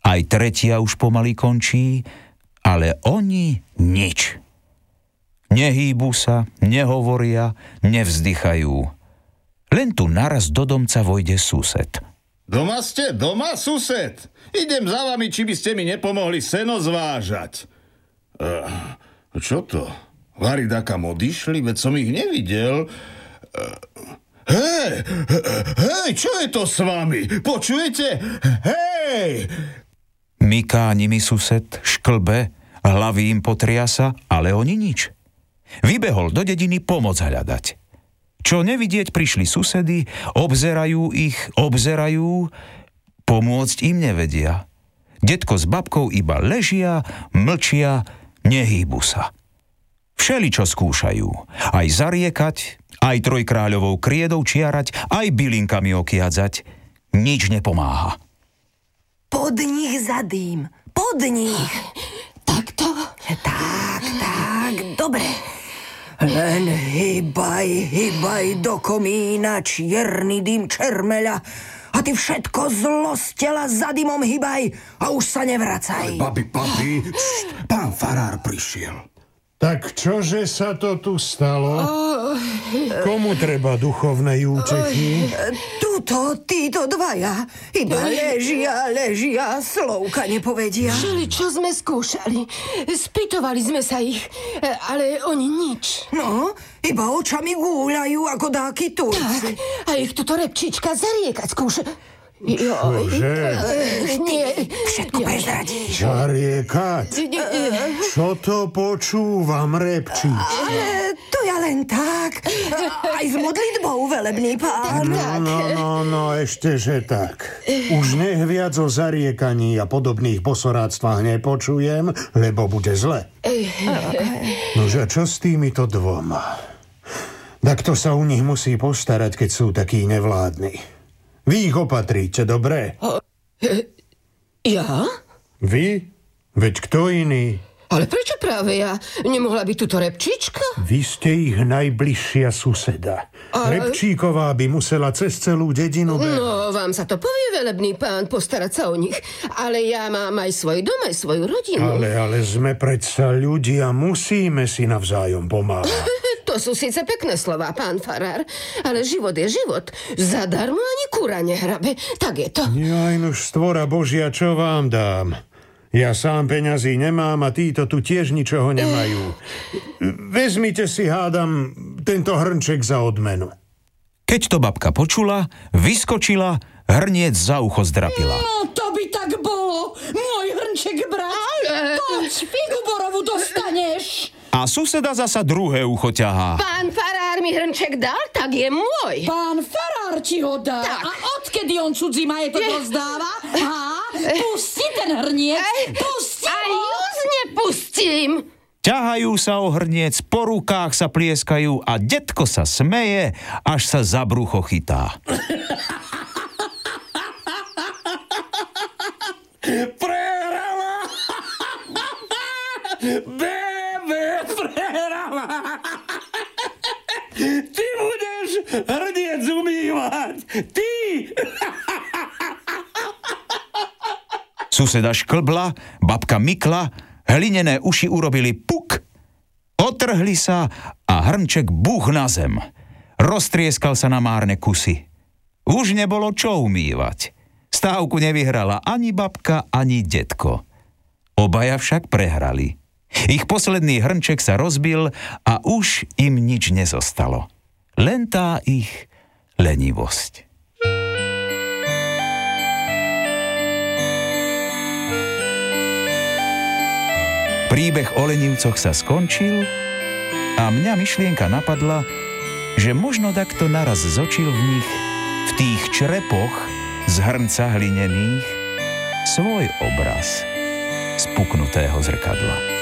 Aj tretia už pomaly končí, ale oni nič. Nehýbu sa, nehovoria, nevzdychajú. Len tu naraz do domca vojde sused. Doma ste? Doma, sused? Idem za vami, či by ste mi nepomohli seno zvážať. Čo to? Varidáka odišli, veď som ich nevidel. Hej, čo je to s vami? Počujete? Hej! Myká nimi sused, šklbe, hlavy im potriasa, ale oni nič. Vybehol do dediny pomoc hľadať. Čo nevidieť, prišli susedy, obzerajú ich, pomôcť im nevedia. Detko s babkou iba ležia, mlčia, nehýbu sa. Všeličo skúšajú, aj zariekať, aj trojkráľovou kriedou čiarať, aj bylinkami okiadzať. Nič nepomáha. Pod nich zadým, pod nich. Takto? Tak, dobre. Len hýbaj do komína, čierny dym čermeľa. A ty všetko zlo z tela za dymom hýbaj a už sa nevracaj. Babi, pán farár prišiel. Tak čože sa to tu stalo? Komu treba duchovnej útechy? Tuto, títo dvaja. Iba ležia, slovka nepovedia. Čo sme skúšali. Spýtovali sme sa ich, ale oni nič. No, iba očami gúľajú ako dáky Turci. Tak, a ich tuto repčička zariekať skúša. Čože? Nie. Všetko prezradíš. Zariekať? Čo to počúvam, repčič? Ale to ja len tak. Aj s modlitbou, velebný pán. No, ešte, že tak. Už nech viac o zariekaní a podobných bosoráctvách nepočujem, lebo bude zle. Nože, čo s týmito dvoma? Tak to sa u nich musí postarať, keď sú takí nevládni. Vy ich opatríte, dobre? Ja? Vy? Veď kto iný? Ale prečo práve ja? Nemohla byť tuto repčička? Vy ste ich najbližšia suseda. Repčíková by musela cez celú dedinu No, vám sa to povie, velebný pán, postarať sa o nich. Ale ja mám aj svoj dom, aj svoju rodinu. Ale sme predsa ľudia, musíme si navzájom pomáhať. To sú síce pekné slová, pán farár, ale život je život. Zadarmo ani kúra nehrabe. Tak je to. Jajnuž, stvora Božia, čo vám dám? Ja sám peňazí nemám a títo tu tiež ničoho nemajú. Vezmite si, hádam, tento hrnček za odmenu. Keď to babka počula, vyskočila, hrniec za ucho zdrapila. No, to by tak bolo. Môj hrnček, brat. Poď, figu borovu dostaneš. A suseda zasa druhé ucho ťahá. Pán farár mi hrnček dal, tak je môj. Pán farár ti ho dá. Tak. A odkedy on cudzí majetok rozdáva? Pusti ten hrniec. Pusti A ho. just nepustím. Ťahajú sa o hrniec, po rukách sa plieskajú a detko sa smeje, až sa za brucho chytá. Prehrala! Prehrala! Ty budeš hrniec umývať! Ty! Suseda šklbla, babka mykla, hlinené uši urobili puk, otrhli sa a hrnček buch na zem. Roztrieskal sa na márne kusy. Už nebolo čo umývať. Stávku nevyhrala ani babka, ani detko. Obaja však prehrali. Ich posledný hrnček sa rozbil a už im nič nezostalo. Len tá ich lenivosť. Príbeh o lenivcoch sa skončil a mňa myšlienka napadla, že možno takto naraz zočil v nich, v tých črepoch z hrnca hlinených, svoj obraz z puknutého zrkadla.